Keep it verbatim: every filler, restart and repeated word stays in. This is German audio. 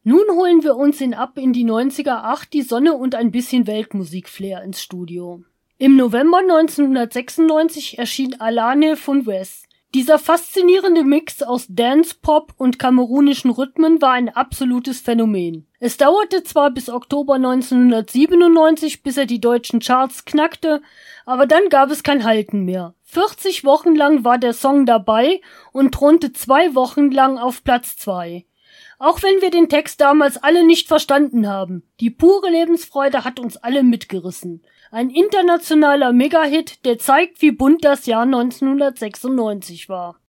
Nun holen wir uns in Ab in die neunziger, ach, die Sonne und ein bisschen Weltmusik-Flair ins Studio. Im November neunzehnhundertsechsundneunzig erschien Alane von Wes. Dieser faszinierende Mix aus Dance, Pop und kamerunischen Rhythmen war ein absolutes Phänomen. Es dauerte zwar bis Oktober neunzehnhundertsiebenundneunzig, bis er die deutschen Charts knackte, aber dann gab es kein Halten mehr. vierzig Wochen lang war der Song dabei und thronte zwei Wochen lang auf Platz zwei. Auch wenn wir den Text damals alle nicht verstanden haben, die pure Lebensfreude hat uns alle mitgerissen. Ein internationaler Megahit, der zeigt, wie bunt das Jahr neunzehnhundertsechsundneunzig war.